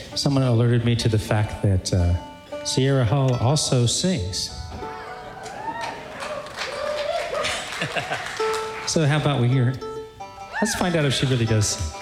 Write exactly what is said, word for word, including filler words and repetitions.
someone alerted me to the fact that uh, Sierra Hull also sings. So how about we hear it? Let's find out if she really does sing.